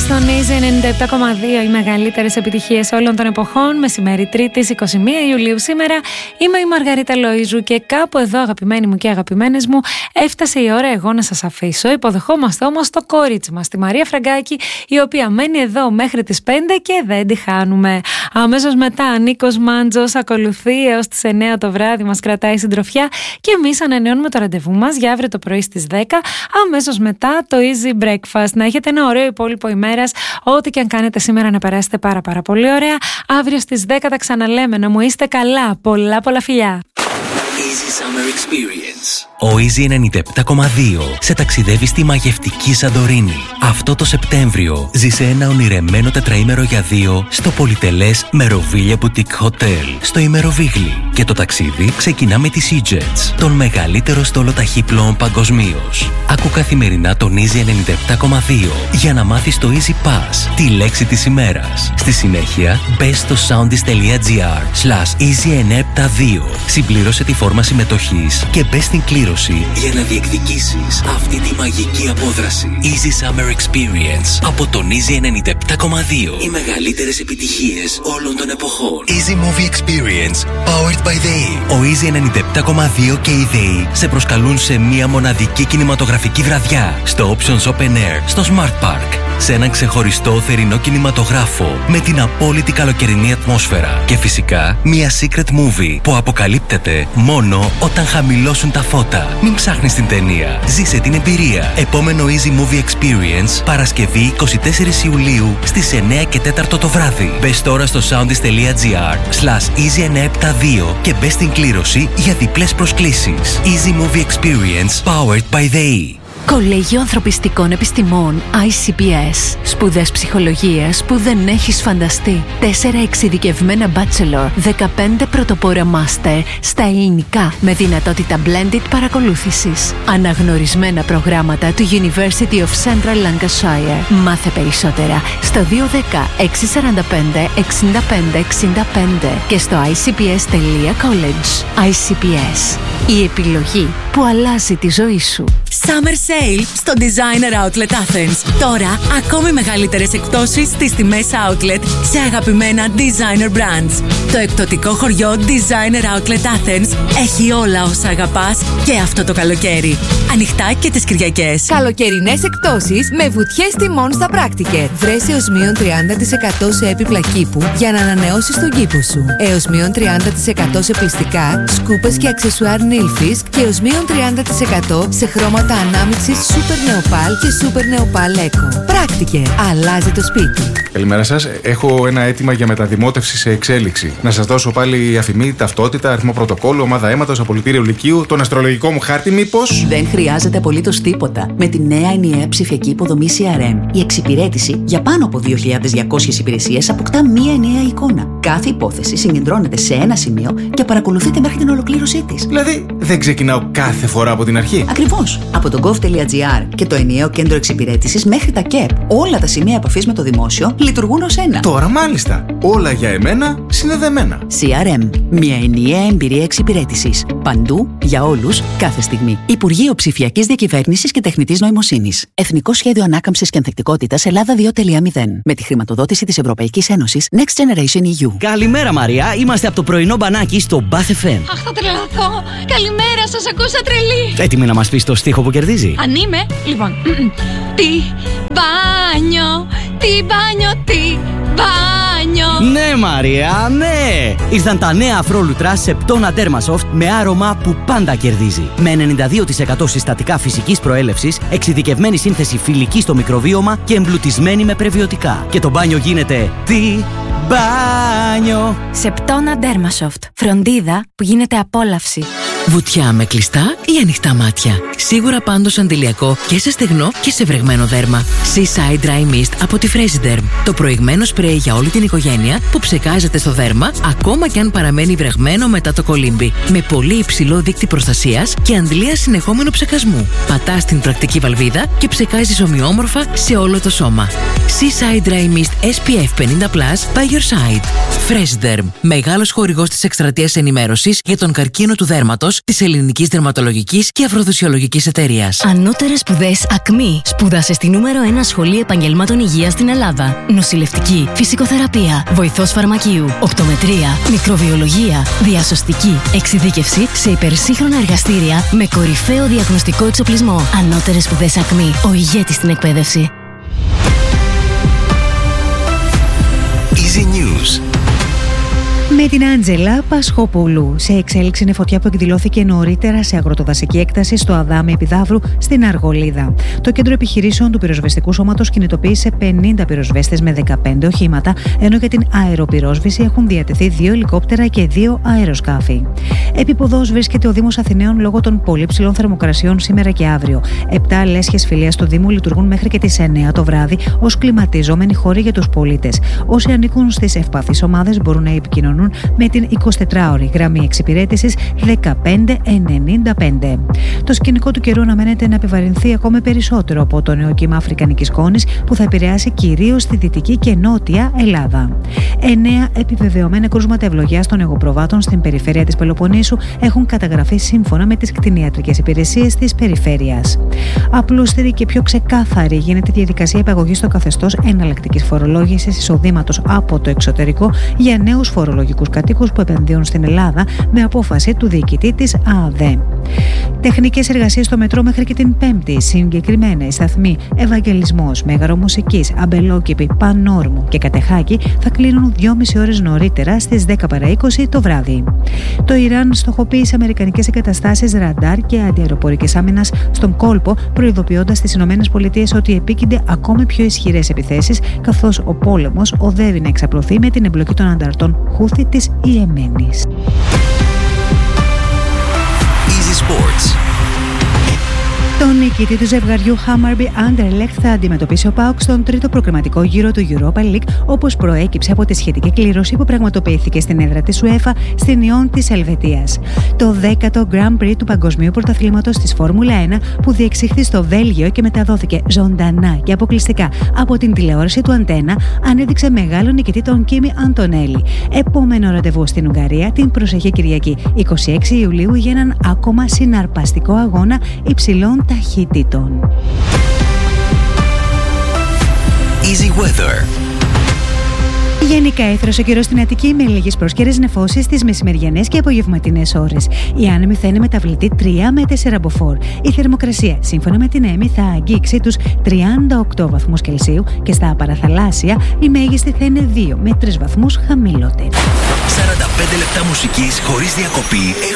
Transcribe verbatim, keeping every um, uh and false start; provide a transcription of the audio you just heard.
στον Easy ενενήντα επτά κόμμα δύο, οι μεγαλύτερες επιτυχίες όλων των εποχών. Μεσημέρι Τρίτης, εικοστή πρώτη Ιουλίου σήμερα. Είμαι η Μαργαρίτα Λοΐζου και κάπου εδώ, αγαπημένοι μου και αγαπημένες μου, έφτασε η ώρα εγώ να σας αφήσω. Υποδεχόμαστε όμως το κορίτσι μας, τη Μαρία Φραγκάκη, η οποία μένει εδώ μέχρι τις πέντε και δεν τη χάνουμε. Αμέσως μετά, Νίκος Μάντζος ακολουθεί έως τις εννιά το βράδυ, μας κρατάει συντροφιά και εμείς ανανεώνουμε το ραντεβού μας για αύριο το πρωί στις δέκα. Αμέσως μετά το Easy Breakfast. Να έχετε ένα ωραίο υπόλοιπο ημέρας. Ό,τι και αν κάνετε σήμερα να περάσετε πάρα πάρα πολύ ωραία. Αύριο στις δέκα τα ξαναλέμε. Να μου είστε καλά. Πολλά πολλά φιλιά. Easy Summer Experience. Ο Easy ενενήντα επτά κόμμα δύο σε ταξιδεύει στη μαγευτική Σαντορίνη. Αυτό το Σεπτέμβριο ζήσε ένα ονειρεμένο τετραήμερο για δύο στο πολυτελές Meroviglia Boutique Hotel στο Ημεροβίγλι. Και το ταξίδι ξεκινά με τη SeaJets, τον μεγαλύτερο στόλο ταχύπλοων παγκοσμίως. Άκου καθημερινά τον Easy ενενήντα επτά κόμμα δύο για να μάθεις το Easy Pass, τη λέξη της ημέρας. Στη συνέχεια, μπες στο soundis.gr slash easy εννιά επτά δύο. Συμπλήρωσε τη φόρμα συμμετοχής και μπες στην κλήρωση για να διεκδικήσεις αυτή τη μαγική απόδραση. Easy Summer Experience από τον Easy ενενήντα επτά κόμμα δύο. Οι μεγαλύτερες επιτυχίες όλων των εποχών. Easy Movie Experience, powered by ΔΕΗ. Ο Easy ενενήντα επτά κόμμα δύο και η ΔΕΗ σε προσκαλούν σε μία μοναδική κινηματογραφική βραδιά στο Options Open Air στο Smart Park. Σε έναν ξεχωριστό θερινό κινηματογράφο με την απόλυτη καλοκαιρινή ατμόσφαιρα. Και φυσικά μία secret movie που αποκαλύπτεται μόνο όταν χαμηλώσουν τα φώτα. Μην ψάχνεις την ταινία. Ζήσε την εμπειρία. Επόμενο Easy Movie Experience Παρασκευή εικοστή τέταρτη Ιουλίου στις εννιά και τέσσερα το βράδυ. Μπες τώρα στο soundis.gr slash easy εννιά επτά δύο και μπες στην κλήρωση για διπλές προσκλήσεις. Easy Movie Experience powered by ΔΕΗ. Κολέγιο Ανθρωπιστικών Επιστημών άι σι πι ες. Σπουδές ψυχολογίας που δεν έχεις φανταστεί. Τέσσερα εξειδικευμένα bachelor, δεκαπέντε πρωτοπόρα master στα ελληνικά με δυνατότητα blended παρακολούθησης. Αναγνωρισμένα προγράμματα του University of Central Lancashire. Μάθε περισσότερα στο δύο ένα μηδέν έξι τέσσερα πέντε εξήντα πέντε εξήντα πέντε και στο άι σι πι ες τελεία college. άι σι πι ες. Η επιλογή που αλλάζει τη ζωή σου. Summer Sale στο Designer Outlet Athens. Τώρα, ακόμη μεγαλύτερες εκπτώσεις στις τιμές outlet σε αγαπημένα designer brands. Το εκπτωτικό χωριό Designer Outlet Athens έχει όλα όσα αγαπάς και αυτό το καλοκαίρι. Ανοιχτά και τις Κυριακές. Καλοκαιρινές εκπτώσεις με βουτιές τιμών στα πράκτικε. Βρες έως μείον τριάντα τοις εκατό σε έπιπλα κήπου για να ανανεώσεις τον κήπο σου. Έως μείον τριάντα τοις εκατό σε πλυστικά, σκούπες και αξεσουάρ Nilfisk και έως μείον τριάντα τοις εκατό σε χρώματα ανάμειξης Super Neopal και Super Neopal Eco. Πράκτικε. Αλλάζει το σπίτι. Καλημέρα σας. Έχω ένα αίτημα για μεταδημότευση σε εξέλιξη. Να σας δώσω πάλι αφημί, ταυτότητα, αριθμό πρωτοκόλλου, ομάδα αίματος, απολυτήριο λυκείου, τον αστρολογικό μου χάρτη, μήπως. Δεν χρειάζεται απολύτως τίποτα. Με τη νέα ενιαία ψηφιακή υποδομή σι αρ εμ, η εξυπηρέτηση για πάνω από δύο χιλιάδες διακόσιες υπηρεσίες αποκτά μία ενιαία εικόνα. Κάθε υπόθεση συγκεντρώνεται σε ένα σημείο και παρακολουθείται μέχρι την ολοκλήρωσή της. Δηλαδή, δεν ξεκινάω κάθε φορά από την αρχή. Ακριβώς. Από το gov.gr και το ενιαίο κέντρο εξυπηρέτησης μέχρι τα ΚΕΠ, όλα τα σημεία επαφής με το δημόσιο λειτουργούν ως ένα. Τώρα μάλιστα. Όλα για εμένα συνδεδεμένα. σι αρ εμ. Μια ενιαία εμπειρία εξυπηρέτησης. Παντού, για όλους, κάθε στιγμή. Υπουργείο Ψηφιακής Διακυβέρνησης και Τεχνητής Νοημοσύνης. Εθνικό Σχέδιο Ανάκαμψης και Ανθεκτικότητας Ελλάδα δύο κόμμα μηδέν. Με τη χρηματοδότηση της Ευρωπαϊκής Ένωσης Next Generation ι γιου. Καλημέρα, Μαρία. Είμαστε από το πρωινό μπανάκι στο Bath εφ εμ. Αχ, θα τρελαθώ. Καλημέρα, σας ακούσα τρελή. Έτοιμη να μας πεις το στίχο που κερδίζει? Αν είμαι, λοιπόν. Τι μπάνιο, τι μπάνιο, τι μπάνιο. Ναι, Μαρία, ναι! Ήρθαν τα νέα αφρόλουτρα Septona Dermasoft με άρωμα που πάντα κερδίζει. Με ενενήντα δύο τοις εκατό συστατικά φυσικής προέλευσης, εξειδικευμένη σύνθεση φιλική στο μικροβίωμα και εμπλουτισμένη με πρεβιωτικά. Και το μπάνιο γίνεται τι μπάνιο. Septona Dermasoft. Φροντίδα που γίνεται απόλαυση. Βουτιά με κλειστά ή ανοιχτά μάτια. Σίγουρα πάντως αντιλιακό και σε στεγνό και σε βρεγμένο δέρμα. Seaside Dry Mist από τη Fresiderm. Το προηγμένο σπρέι για όλη την οικογένεια που ψεκάζεται στο δέρμα ακόμα και αν παραμένει βρεγμένο μετά το κολύμπι. Με πολύ υψηλό δείκτη προστασίας και αντλία συνεχόμενου ψεκασμού. Πατάς την πρακτική βαλβίδα και ψεκάζεις ομοιόμορφα σε όλο το σώμα. Seaside Dry Mist ες πι εφ πενήντα πλας by your side. Freshderm, μεγάλος χορηγός της εκστρατείας ενημέρωσης για τον καρκίνο του δέρματος της Ελληνικής Δερματολογικής και Αφροδισιολογικής Εταιρείας. Ανώτερες σπουδές ΑΚΜΗ. Σπούδασε στη νούμερο ένα σχολή επαγγελμάτων υγείας στην Ελλάδα. Νοσηλευτική, φυσικοθεραπεία, βοηθός φαρμακείου, οπτομετρία, μικροβιολογία, διασωστική, εξειδίκευση σε υπερσύγχρονα εργαστήρια με κορυφαίο διαγνωστικό εξοπλισμό. Ανώτερες σπουδές ΑΚΜΗ. Ο ηγέτης στην εκπαίδευση. Easy News. Με την Άντζελα Πασχοπούλου. Σε εξέλιξη είναι φωτιά που εκδηλώθηκε νωρίτερα σε αγροτοδασική έκταση στο Αδάμι Επιδαύρου στην Αργολίδα. Το κέντρο επιχειρήσεων του πυροσβεστικού σώματος κινητοποίησε πενήντα πυροσβέστες με δεκαπέντε οχήματα, ενώ για την αεροπυρόσβεση έχουν διατεθεί δύο ελικόπτερα και δύο αεροσκάφη. Επίποδος βρίσκεται ο Δήμος Αθηναίων λόγω των πολύ ψηλών θερμοκρασιών σήμερα και αύριο. Επτά λέσχες φιλίας του Δήμου λειτουργούν μέχρι και τις εννέα το βράδυ ως κλιματιζόμενοι χώροι για τους πολίτες. Όσοι ανήκουν στις ευπαθείς ομάδες μπορούν να επικοινωνούν με την εικοσιτετράωρη γραμμή εξυπηρέτησης δεκαπέντε ενενήντα πέντε. Το σκηνικό του καιρού αναμένεται να επιβαρυνθεί ακόμη περισσότερο από το νέο κύμα αφρικανικής κόνης που θα επηρεάσει κυρίως τη δυτική και νότια Ελλάδα. Εννέα επιβεβαιωμένα κρούσματα ευλογιάς των εγωπροβάτων στην περιφέρεια της Πελοποννήσου έχουν καταγραφεί σύμφωνα με τις κτηνιατρικές υπηρεσίες της περιφέρειας. Απλούστερη και πιο ξεκάθαρη γίνεται η διαδικασία υπαγωγής στο καθεστώς εναλλακτικής φορολόγησης εισοδήματος από το εξωτερικό για νέους φορολογικούς κατοίκους που επενδύουν στην Ελλάδα με απόφαση του διοικητή της ΑΔΕ. Τεχνικές εργασίες στο μετρό μέχρι και την Πέμπτη. Συγκεκριμένα οι σταθμοί Ευαγγελισμός, Μέγαρο Μουσικής, Αμπελόκηπη, Πανόρμου και Κατεχάκη θα κλείνουν δυόμιση ώρες νωρίτερα στις δέκα παρά είκοσι το βράδυ. Το Ιράν στοχοποίησε αμερικανικές εγκαταστάσεις ραντάρ και αντιαεροπορικής άμυνας στον κόλπο, προειδοποιώντας τις ΗΠΑ ότι επίκυνται ακόμη πιο ισχυρές επιθέσεις, καθώς ο πόλεμος οδεύει να εξαπλωθεί με την εμπλοκή των ανταρτών Χούθη της Ιεμένης. Easy Sports. Τον νικητή του ζευγαριού Hammarby Anderlecht θα αντιμετωπίσει ο ΠΑΟΚ στον τρίτο προκριματικό γύρο του Europa League, όπως προέκυψε από τη σχετική κλήρωση που πραγματοποιήθηκε στην έδρα της UEFA στην Ιόν της Ελβετίας. Το δέκατο Grand Prix του Παγκοσμίου Πρωταθλήματος της Φόρμουλα ένα, που διεξήχθη στο Βέλγιο και μεταδόθηκε ζωντανά και αποκλειστικά από την τηλεόραση του Αντένα, ανέδειξε μεγάλο νικητή τον Κίμι Αντωνέλη. Επόμενο ραντεβού στην Ουγγαρία την προσεχή Κυριακή είκοσι έξι Ιουλίου για έναν ακόμα συναρπαστικό αγώνα υψηλών ταχύτητων. Easy Weather. Γενικά έθρωσε καιρό στην Αττική με λίγες πρόσκαιρες νεφώσεις στις μεσημεριανές και απογευματινές ώρες. Η άνεμη θα είναι μεταβλητή τρία με τέσσερα μποφόρ. Η θερμοκρασία, σύμφωνα με την ΕΜΗ, θα αγγίξει τους τριάντα οκτώ βαθμούς Κελσίου και στα παραθαλάσσια η μέγιστη θα είναι δύο με τρεις βαθμούς χαμηλότερη. σαράντα πέντε λεπτά μουσικής χωρίς διακοπή.